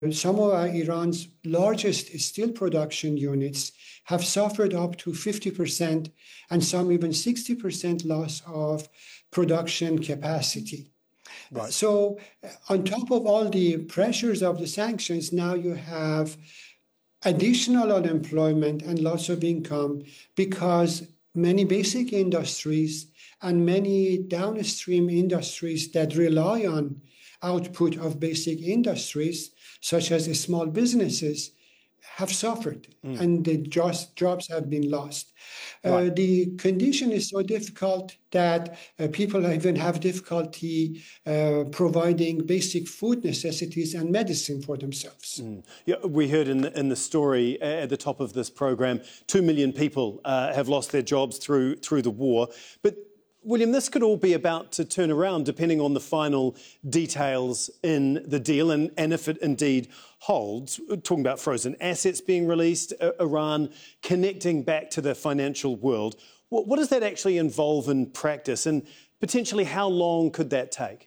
Some of Iran's largest steel production units have suffered up to 50% and some even 60% loss of production capacity. Right. So on top of all the pressures of the sanctions, now you have additional unemployment and loss of income because many basic industries and many downstream industries that rely on output of basic industries, such as small businesses, have suffered and the jobs have been lost. Right. The condition is so difficult that people even have difficulty providing basic food necessities and medicine for themselves. Yeah, we heard in the story at the top of this programme, 2 million people have lost their jobs through the war. But William, this could all be about to turn around depending on the final details in the deal and if it indeed holds. We're talking about frozen assets being released, Iran connecting back to the financial world. What does that actually involve in practice, and potentially how long could that take?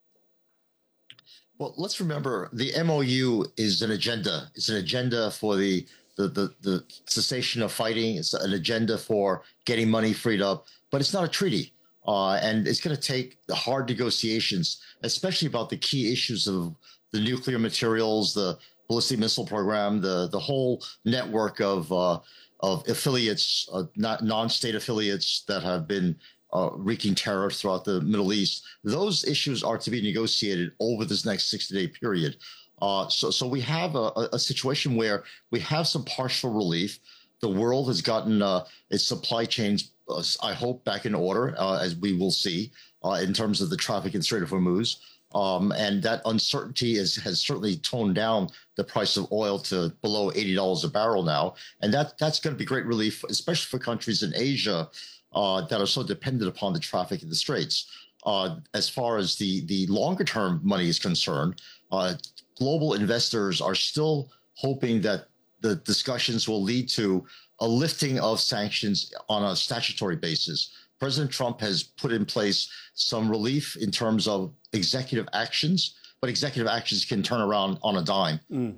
Well, let's remember the MOU is an agenda. It's an agenda for the cessation of fighting. It's an agenda for getting money freed up, but it's not a treaty. And it's going to take hard negotiations, especially about the key issues of the nuclear materials, the ballistic missile program, the whole network of affiliates, non-state affiliates that have been wreaking terror throughout the Middle East. Those issues are to be negotiated over this next 60-day period. So we have a situation where we have some partial relief. The world has gotten its supply chains, I hope, back in order, as we will see, in terms of the traffic in Strait of Hormuz. And that uncertainty has certainly toned down the price of oil to below $80 a barrel now. And that's going to be great relief, especially for countries in Asia that are so dependent upon the traffic in the Straits. As far as the longer-term money is concerned, global investors are still hoping that the discussions will lead to a lifting of sanctions on a statutory basis. President Trump has put in place some relief in terms of executive actions, but executive actions can turn around on a dime,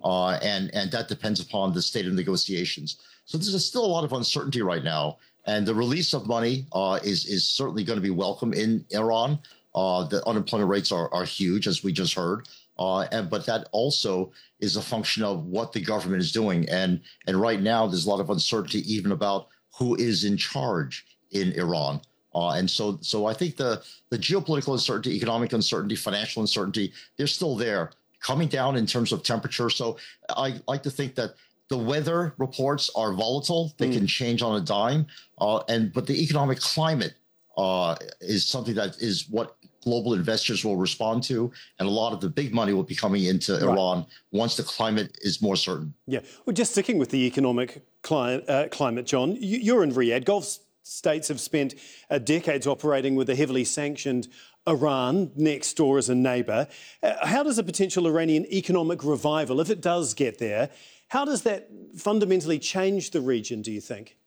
and that depends upon the state of negotiations. So there's still a lot of uncertainty right now, and the release of money is certainly going to be welcome in Iran. The unemployment rates are huge, as we just heard. But that also is a function of what the government is doing. And right now, there's a lot of uncertainty even about who is in charge in Iran. And so I think the geopolitical uncertainty, economic uncertainty, financial uncertainty, they're still there, coming down in terms of temperature. So I like to think that the weather reports are volatile. They can change on a dime. But the economic climate is something that is what global investors will respond to, and a lot of the big money will be coming into Iran once the climate is more certain. Yeah, well, just sticking with the economic climate, John, you're in Riyadh. Gulf states have spent decades operating with a heavily sanctioned Iran next door as a neighbour. How does a potential Iranian economic revival, if it does get there, how does that fundamentally change the region, do you think?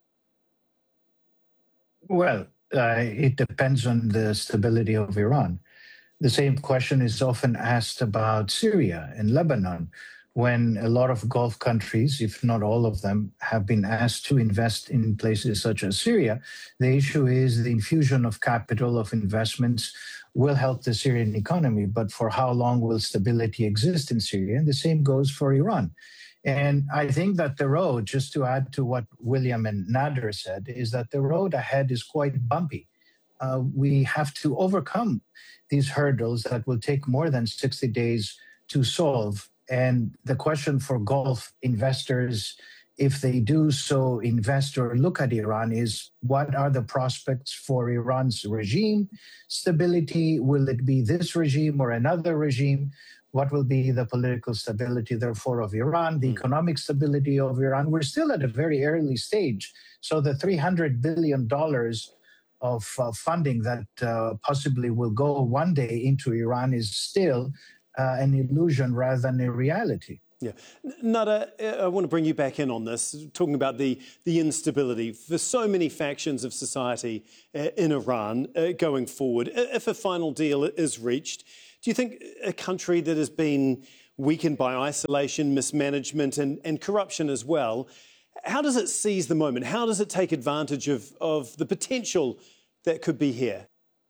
Well, it depends on the stability of Iran. The same question is often asked about Syria and Lebanon, when a lot of Gulf countries, if not all of them, have been asked to invest in places such as Syria. The issue is the infusion of capital, of investments, will help the Syrian economy, but for how long will stability exist in Syria? And the same goes for Iran. And I think that the road, just to add to what William and Nader said, is that the road ahead is quite bumpy. We have to overcome these hurdles that will take more than 60 days to solve. And the question for Gulf investors, if they do so invest or look at Iran, is what are the prospects for Iran's regime stability? Will it be this regime or another regime? What will be the political stability, therefore, of Iran, the economic stability of Iran? We're still at a very early stage. So the $300 billion of funding that possibly will go one day into Iran is still an illusion rather than a reality. Yeah. Nader, I want to bring you back in on this, talking about the instability for so many factions of society in Iran going forward. If a final deal is reached, do you think a country that has been weakened by isolation, mismanagement and corruption as well. How does it seize the moment? How does it take advantage of the potential that could be here?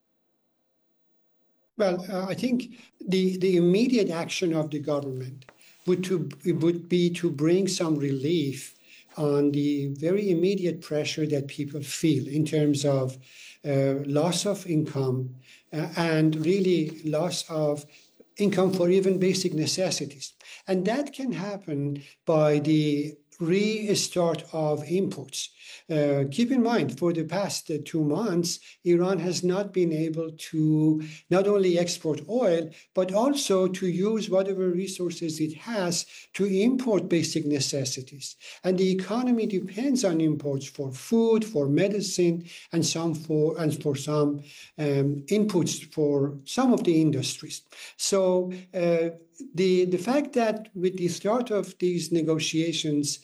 Well, I think the immediate action of the government would be to bring some relief on the very immediate pressure that people feel in terms of loss of income and really loss of income for even basic necessities. And that can happen by the restart of imports. Keep in mind, for the past 2 months, Iran has not been able to not only export oil, but also to use whatever resources it has to import basic necessities. And the economy depends on imports for food, for medicine, and for some inputs for some of the industries. So the fact that with the start of these negotiations,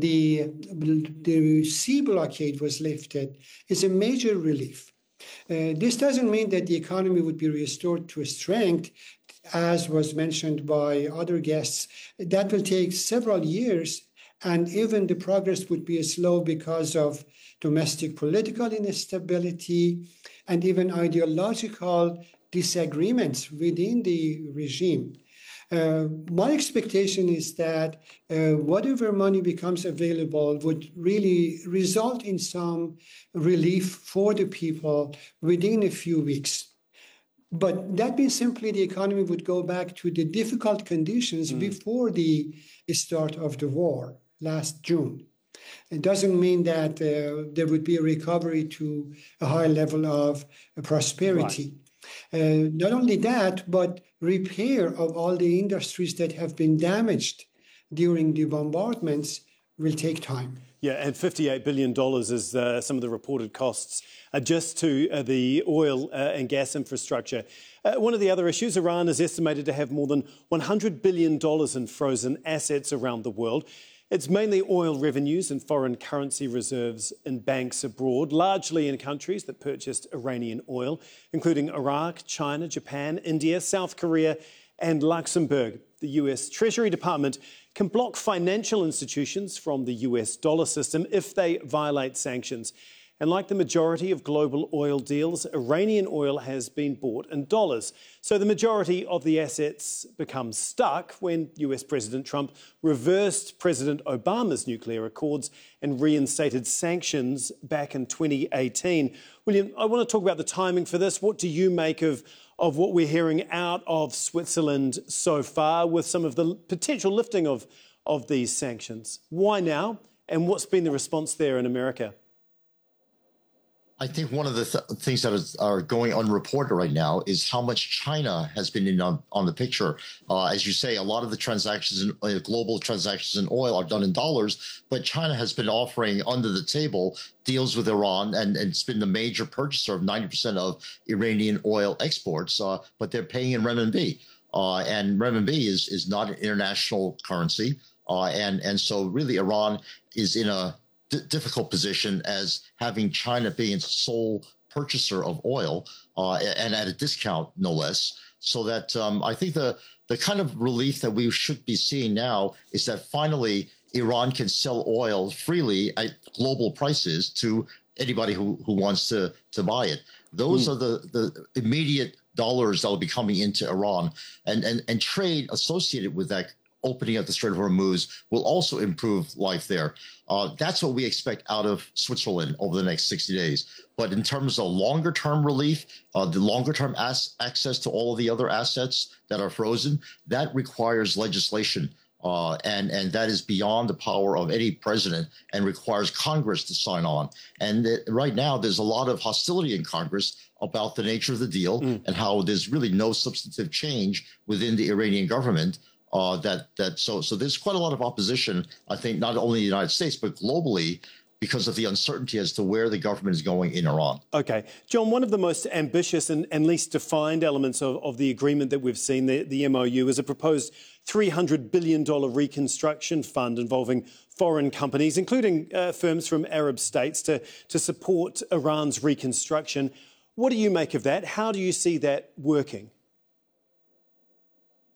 the sea blockade was lifted is a major relief. This doesn't mean that the economy would be restored to strength, as was mentioned by other guests. That will take several years, and even the progress would be slow because of domestic political instability and even ideological disagreements within the regime. My expectation is that whatever money becomes available would really result in some relief for the people within a few weeks. But that means simply the economy would go back to the difficult conditions before the start of the war last June. It doesn't mean that there would be a recovery to a high level of prosperity. Right. Not only that, but repair of all the industries that have been damaged during the bombardments will take time. Yeah, and $58 billion is some of the reported costs just to the oil and gas infrastructure. One of the other issues, Iran is estimated to have more than $100 billion in frozen assets around the world. It's mainly oil revenues and foreign currency reserves in banks abroad, largely in countries that purchased Iranian oil, including Iraq, China, Japan, India, South Korea and Luxembourg. The US Treasury Department can block financial institutions from the US dollar system if they violate sanctions. And like the majority of global oil deals, Iranian oil has been bought in dollars. So the majority of the assets become stuck when US President Trump reversed President Obama's nuclear accords and reinstated sanctions back in 2018. William, I want to talk about the timing for this. What do you make of what we're hearing out of Switzerland so far with some of the potential lifting of these sanctions? Why now? And what's been the response there in America? I think one of the things that are going unreported right now is how much China has been in on the picture. As you say, a lot of the transactions, global transactions in oil are done in dollars, but China has been offering under the table deals with Iran, and it's been the major purchaser of 90% of Iranian oil exports, but they're paying in renminbi. And renminbi is not an international currency. And so really Iran is in a difficult position as having China being its sole purchaser of oil and at a discount, no less. So that I think the kind of relief that we should be seeing now is that finally Iran can sell oil freely at global prices to anybody who wants to buy it. Those are the immediate dollars that will be coming into Iran, and trade associated with that opening up the Strait of Hormuz will also improve life there. That's what we expect out of Switzerland over the next 60 days. But in terms of longer-term relief, the longer-term access to all of the other assets that are frozen, that requires legislation. And that is beyond the power of any president and requires Congress to sign on. And right now, there's a lot of hostility in Congress about the nature of the deal and how there's really no substantive change within the Iranian government. So there's quite a lot of opposition, I think, not only in the United States, but globally, because of the uncertainty as to where the government is going in Iran. OK. John, one of the most ambitious and least defined elements of the agreement that we've seen, the MOU, is a proposed $300 billion reconstruction fund involving foreign companies, including firms from Arab states, to support Iran's reconstruction. What do you make of that? How do you see that working?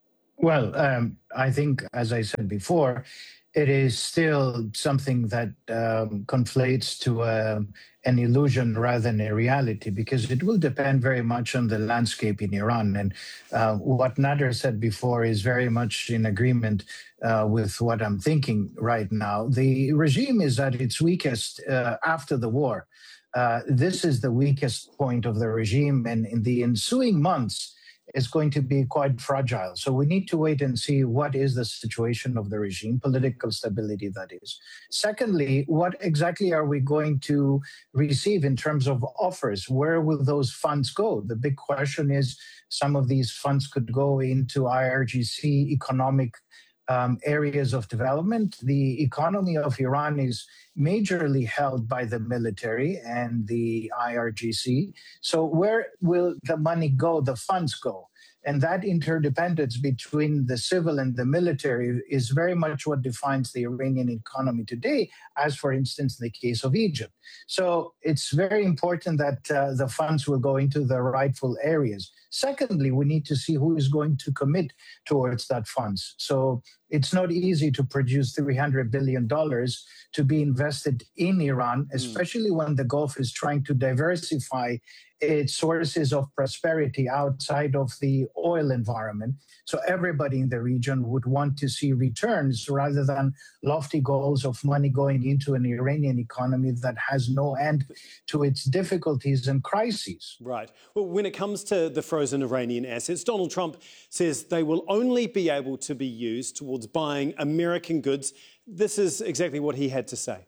Well, I think, as I said before, it is still something that conflates to an illusion rather than a reality, because it will depend very much on the landscape in Iran. And what Nader said before is very much in agreement with what I'm thinking right now. The regime is at its weakest after the war. This is the weakest point of the regime, and in the ensuing months, is going to be quite fragile. So we need to wait and see what is the situation of the regime, political stability, that is. Secondly, what exactly are we going to receive in terms of offers? Where will those funds go? The big question is some of these funds could go into IRGC economic areas of development. The economy of Iran is majorly held by the military and the IRGC. So where will the money go, the funds go? And that interdependence between the civil and the military is very much what defines the Iranian economy today, as, for instance, in the case of Egypt. So it's very important that the funds will go into the rightful areas. Secondly, we need to see who is going to commit towards that funds. So it's not easy to produce $300 billion to be invested in Iran, especially when the Gulf is trying to diversify its sources of prosperity outside of the oil environment. So everybody in the region would want to see returns rather than lofty goals of money going into an Iranian economy that has no end to its difficulties and crises. Right. Well, when it comes to the frozen Iranian assets, Donald Trump says they will only be able to be used towards buying American goods. This is exactly what he had to say.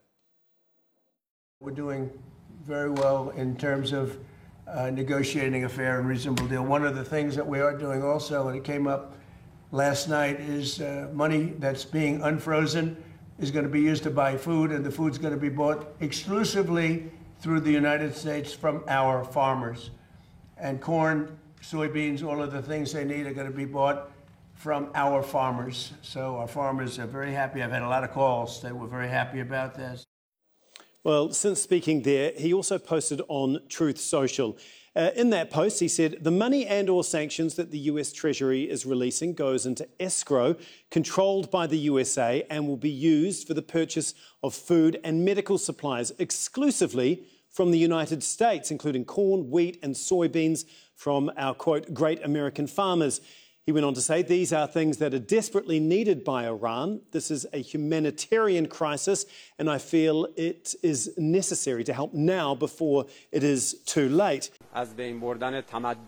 We're doing very well in terms of negotiating a fair and reasonable deal. One of the things that we are doing also, and it came up last night, is money that's being unfrozen is going to be used to buy food, and the food's going to be bought exclusively through the United States from our farmers. And corn, soybeans, all of the things they need are going to be bought from our farmers. So our farmers are very happy. I've had a lot of calls. They were very happy about this. Well, since speaking there, he also posted on Truth Social. In that post, he said, the money and/or sanctions that the US Treasury is releasing goes into escrow controlled by the USA and will be used for the purchase of food and medical supplies exclusively from the United States, including corn, wheat and soybeans from our, quote, great American farmers. He went on to say these are things that are desperately needed by Iran. This is a humanitarian crisis, and I feel it is necessary to help now before it is too late. The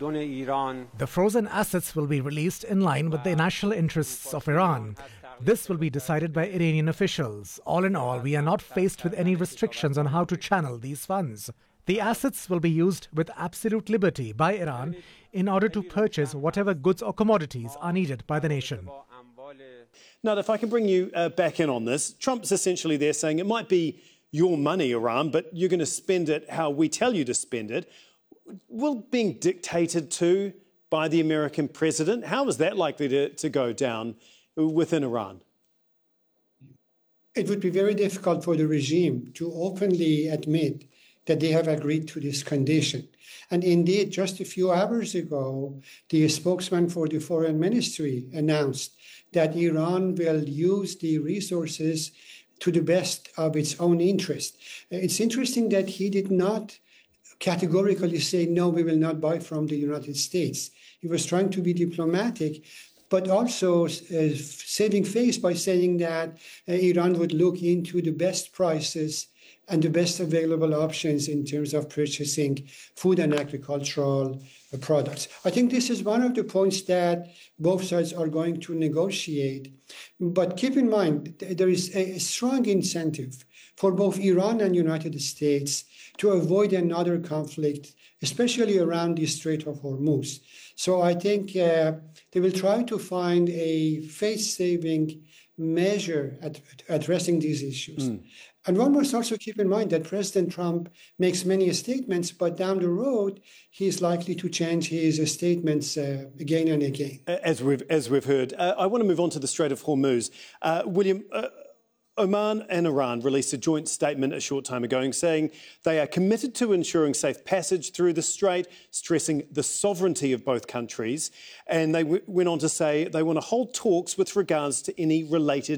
frozen assets will be released in line with the national interests of Iran. This will be decided by Iranian officials. All in all, we are not faced with any restrictions on how to channel these funds. The assets will be used with absolute liberty by Iran in order to purchase whatever goods or commodities are needed by the nation. Now, if I can bring you back in on this, Trump's essentially there saying it might be your money, Iran, but you're going to spend it how we tell you to spend it. Will being dictated to by the American president, how is that likely to go down within Iran? It would be very difficult for the regime to openly admit that they have agreed to this condition. And indeed, just a few hours ago, the spokesman for the foreign ministry announced that Iran will use the resources to the best of its own interest. It's interesting that he did not categorically say, no, we will not buy from the United States. He was trying to be diplomatic, but also saving face by saying that Iran would look into the best prices and the best available options in terms of purchasing food and agricultural products. I think this is one of the points that both sides are going to negotiate. But keep in mind, there is a strong incentive for both Iran and United States to avoid another conflict, especially around the Strait of Hormuz. So I think they will try to find a face-saving measure at addressing these issues. And one must also keep in mind that President Trump makes many statements, but down the road, he is likely to change his statements again and again. As we've heard. I want to move on to the Strait of Hormuz. William, Oman and Iran released a joint statement a short time ago saying they are committed to ensuring safe passage through the Strait, stressing the sovereignty of both countries. And they went on to say they want to hold talks with regards to any related